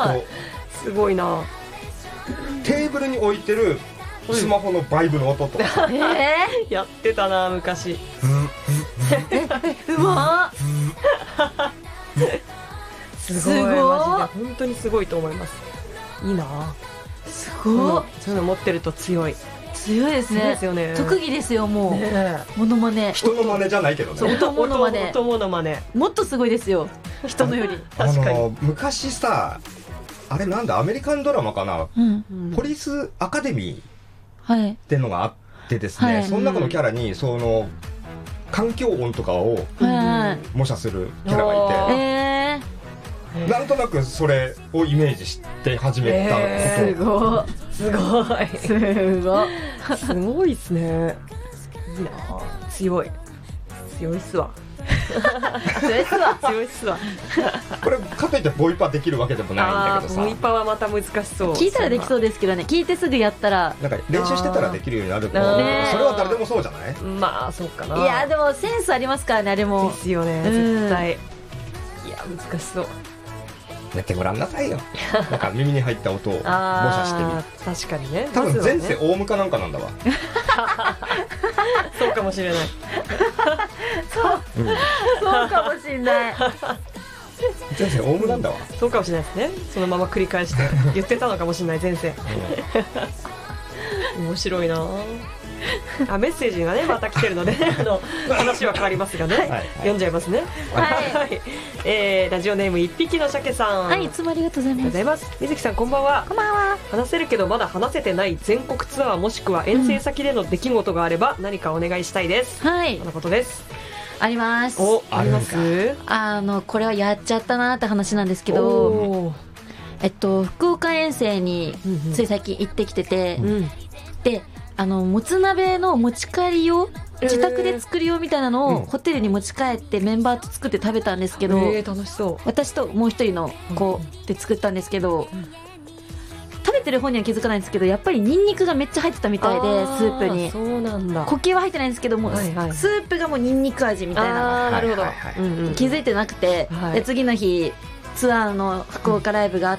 すごいな。 テーブルに置いてるスマホのバイブの音とか、 やってたな昔。 うまっ。 すごい、マジで本当にすごいと思います。いいな。 すごっ。 そういうの持ってると強い。 強いですね。 ですよね。 特技ですよ、もう。モノマネ。 人の真似じゃないけどね。 音モノマネ。 音モノマネ。 もっとすごいですよ、人のより。 確かに。 昔さ、あれなんだ、アメリカンドラマかな、ポリスアカデミーってのがあってですね、その中のキャラにその環境音とかを模写するキャラがいて、なんとなくそれをイメージして始めたこと。 すごいすごいすごいっすね。いいな。強いっすわ。強いっすわ。 これかといってボイパできるわけでもないんだけどさ。 ボイパはまた難しそう。 聞いたらできそうですけどね。聞いてすぐやったらなんか練習してたらできるようになるから、それは誰でもそうじゃない？ まあそうかな。 いやでもセンスありますからね、あれも。 ですよね、絶対。いや難しそう。 やってごらんなさいよ。なんか耳に入った音を模写してみる。 確かにね。 多分前世オウムかなんかなんだわ。 そうかもしれない。 そうかもしれない。 前世オウムなんだわ。 そうかもしれないですね。そのまま繰り返して言ってたのかもしれない、前世。面白いな。メッセージがねまた来てるので話は変わりますがね、読んじゃいますね。ラジオネーム一匹の鮭さん。 はい、いつもありがとうございます。 水木さんこんばんは。 こんばんは。 話せるけどまだ話せてない全国ツアーもしくは遠征先での出来事があれば何かお願いしたいです。 はい、 そのことです。 あります。 あります。 これはやっちゃったなーって話なんですけど、福岡遠征につい最近行ってきてて、でもつ鍋の持ち帰り用、自宅で作るよみたいなのをホテルに持ち帰ってメンバーと作って食べたんですけど、 楽しそう。 私ともう一人の子で作ったんですけど、食べてる方には気づかないんですけど、やっぱりニンニクがめっちゃ入ってたみたいで、スープに。 そうなんだ。 固形は入ってないんですけども、スープがもうニンニク味みたいな。 なるほど。 気づいてなくて、で次の日ツアーの福岡ライブがあって、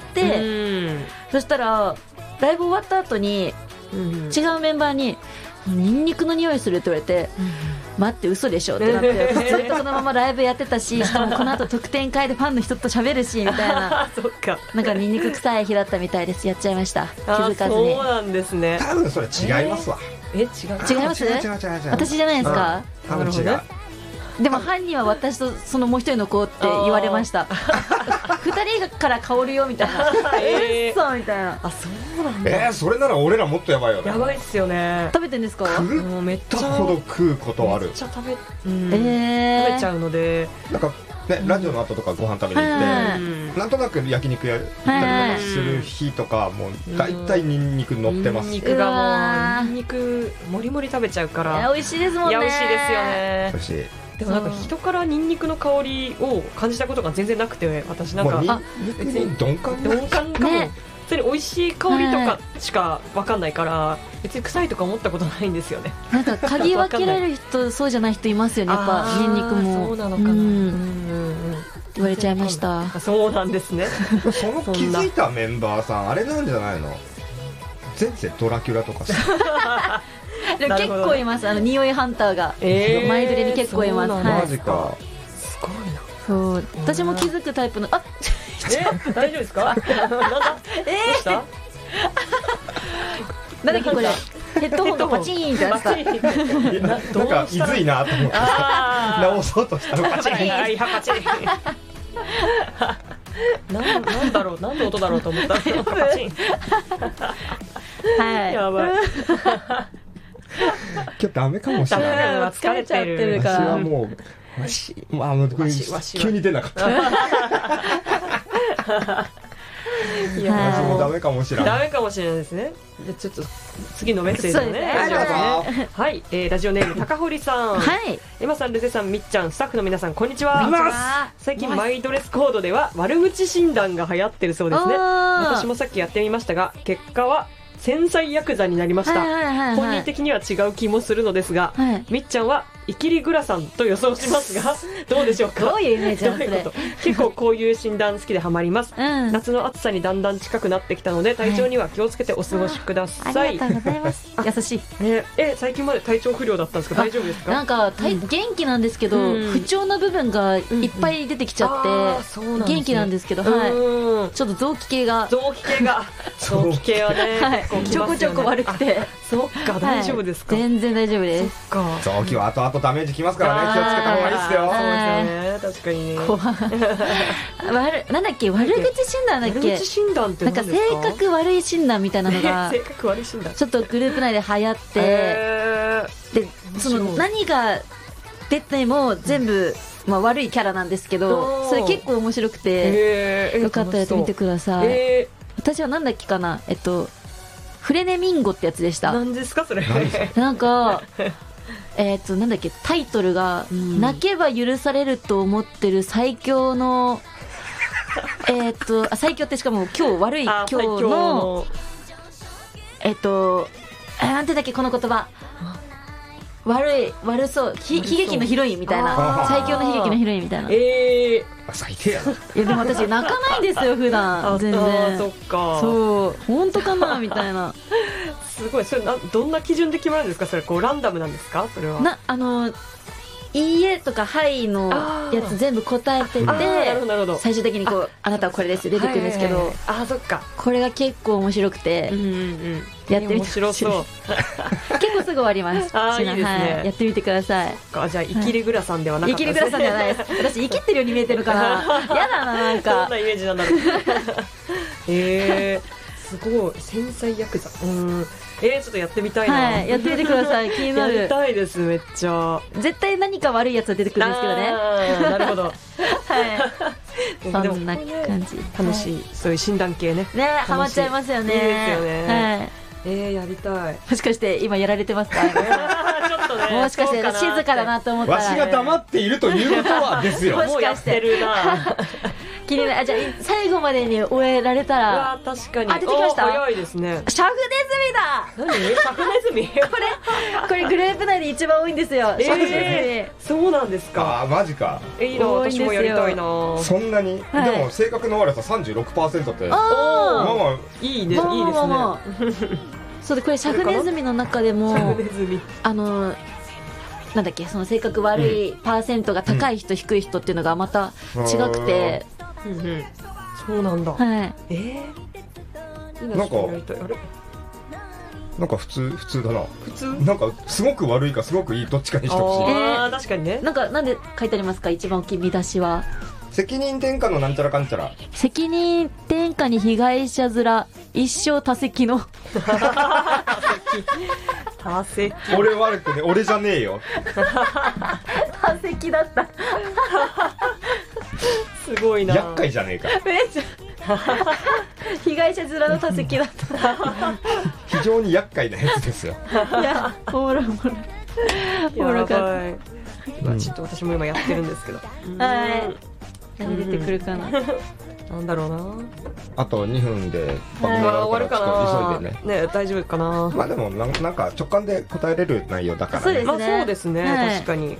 そしたらライブ終わった後に違うメンバーにニンニクの匂いするって言われて、待って嘘でしょってなって、ずっとこのままライブやってたし、しかもこの後特典会でファンの人と喋るしみたいなそっか、 なんかニンニク臭い日だったみたいです。やっちゃいました、気づかずに。 そうなんですね。 多分それ違いますわ。 違います？私じゃないですか？ 多分違う。 でも犯人は私とそのもう一人の子って言われました。二人から香るよみたいな。そうみたいな。 あ、そうなんだ。 それなら俺らもっとやばいよね。 やばいっすよね。 食べてんですか？ もうめっちゃほど食うことある。 めっちゃ食べちゃうので、 なんかね、ラジオの後とかご飯食べに行って、なんとなく焼肉屋行ったりとかする日とか、もう大体ニンニク乗ってます。 ニンニクがもうニンニクもりもり食べちゃうから。 美味しいですもんね。 いや美味しいですよね。 美味しい。 でもなんか人からニンニクの香りを感じたことが全然なくて、私なんか別に鈍感かも。それ美味しい香りとかしか分かんないから、別に臭いとか思ったことないんですよね。 なんか嗅ぎ分けられる人そうじゃない人いますよね、やっぱニンニクも。 そうなのかな、 言われちゃいました。 そうなんですね。 その気づいたメンバーさんあれなんじゃないの、前世ドラキュラとかさ。 でも結構います、匂いハンターが前触れに結構います。 マジか、 すごいな。 そう、私も気づくタイプの。あ、 大丈夫ですか？なんだ？どうした？ なんだっけこれ、ヘッドホンがパチーンってなった。 なんかいずいなと思って直そうとしたのパチン。 パチン。なんだろう、なんの音だろうと思ったらパチン。 はい。 やばい。 今日ダメかもしれない。 疲れちゃってるから。 私はもう急に出なかった。いや、私もダメかもしれない。 ダメかもしれないですね。じゃちょっと次のメッセージをね。はい、ラジオネーム高堀さん。 はい。 エマさん、ルゼさん、みっちゃん、スタッフの皆さん、こんにちは。最近マイドレスコードでは悪口診断が流行ってるそうですね。私もさっきやってみましたが、結果は繊細ヤクザになりました。本人的には違う気もするのですが、みっちゃんはイキリグラさんと予想しますがどうでしょうか。 どういうイメージなのそれ。 結構こういう診断好きでハマります、夏の暑さにだんだん近くなってきたので体調には気をつけてお過ごしください、 ありがとうございます。優しい、 最近まで体調不良だったんですか。大丈夫ですか。 なんか元気なんですけど、不調な部分がいっぱい出てきちゃって、元気なんですけど、はい、ちょっと臓器系が臓器系はね、 ちょこちょこ悪くて。 そっか、大丈夫ですか。 全然大丈夫です。 臓器は後々ダメージきますからね、気をつけた方がいいですよ。 そうですよね、確かにね。 なんだっけ、悪口診断だっけ。 悪口診断ってなんか性格悪い診断みたいなのが性格悪い診断ちょっとグループ内で流行って、でその何が出ても全部、悪いキャラなんですけど、それ結構面白くて、よかったらやってみてください。私はなんだっけかな、フレネミンゴってやつでした。 何ですかそれ。 なんかなんだっけ、タイトルが、泣けば許されると思ってる最強の最強ってしかも今日悪い今日のなんてだっけこの言葉、悪そう悲劇のヒロインみたいな、最強の悲劇のヒロインみたいな。 最低やな。 いやでも私泣かないんですよ普段全然。 そっか、 そう本当かなみたいな。 すごい。それどんな基準で決まるんですか。それこうランダムなんですか。それはいいえとかはいのやつ全部答えてて、最終的にこうあなたはこれです出てくるんですけど、 そっか、 これが結構面白くて、やってみて面白そう。結構すぐ終わります。いいですね。やってみてください。 じゃあイキリグラさんではなかった。 イキリグラさんではないです。私生きってるように見えてるからやだな、なんかどんなイメージなんだろう。すごい繊細ヤクザ。ちょっとやってみたいな。 はい、やってみてください。気になる。 やりたいです、めっちゃ。 絶対何か悪いやつは出てくるんですけどね。 なるほど。はい。 そんな感じ。 楽しい、そういう診断系ね。 ね、ハマっちゃいますよね。 いいですよね。 はい。 やりたい。 もしかして今やられてますか。 ちょっとね。 もしかして静かだなと思ったら。 わしが黙っているということはですよ。 もうやってるな。 気になる。じゃあ最後までに終えられたら。 確かに。 出てきました。 早いですね。 シャフネズミだ。 何？シャフネズミ？ これグループ内で一番多いんですよ。シャフネズミ。そうなんですか。 マジか。 いいな、私もやりたいな。 そんなに？でも性格の悪さ 36% って。まあいいね、いいですね。 そうで、これシャフネズミの中でもなんだっけ、その性格悪いパーセントが高い人、低い人っていうのがまた違くて、 そうなんだ。 はい。 なんか普通だな。なんかすごく悪いかすごくいい、どっちかにしてほしい。 確かにね。 なんで書いてありますか、一番大きい見出しは。 責任転嫁のなんちゃらかんちゃら。 責任転嫁に被害者面、一生多責の。 多責。 俺悪くね、俺じゃねえよ。 多責だった。 すごいな。 厄介じゃねえか。 めっちゃ。被害者面の多責だった。 非常に厄介なやつですよ。 いや、おもろい。 おもろかった。ちょっと私も今やってるんですけど。 はい。何出てくるかな。 なんだろうな。 あと2分で番組が終わるかな。 急いでね、大丈夫かな。 まあでもなんか直感で答えれる内容だからね。 そうですね。確かに。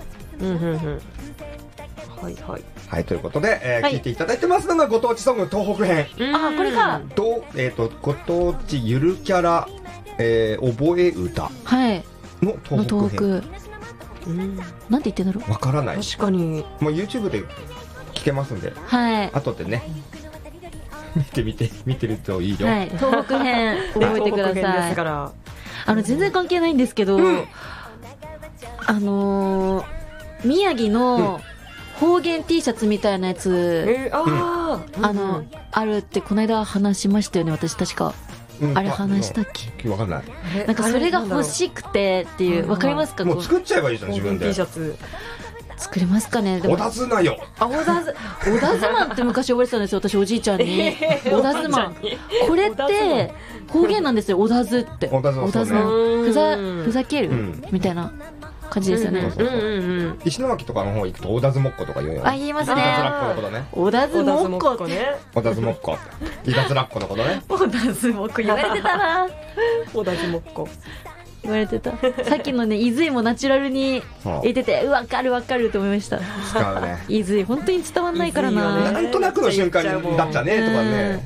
はいはい。 はい、ということで聞いていただいてますのがご当地ソング東北編。 これか。 とご当地ゆるキャラ覚え歌の東北編。 なんて言ってんだろう。 わからない。 確かに。 もう YouTube で聞けますんで、後でね見てるといいよ。 はい、東北編覚えてください。全然関係ないんですけど、宮城の方言 T シャツみたいなやつあるってこの間話しましたよね、私確か。あれ話したっけ。 わかんない。 なんかそれが欲しくてっていう、わかりますか。 もう作っちゃえばいいじゃん、自分で。 T シャツ作れますかね。 小田妻よ。 小田妻って昔覚えてたんですよ、私おじいちゃんに。小田妻、これって方言なんですよ、小田津って。 小田妻、 ふざけるみたいな感じですよね。 石巻とかの方行くと小田津もっことか言うよね。 言いますね。 小田津もっこね。 小田津もっこ。いたずらっこのことね。 小田津もっこ言われてたな。 小田津もっこ。 言われてた。さっきのね、いずいもナチュラルに言ってて、わかるわかると思いました。 使うね。 いずい、本当に伝わんないからな。 なんとなくの瞬間だったね、とかね。